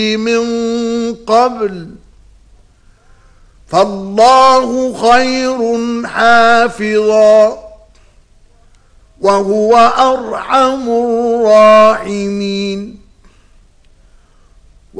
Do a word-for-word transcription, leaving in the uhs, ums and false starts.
من قبل فالله خير حافظا وهو أرحم الراحمين.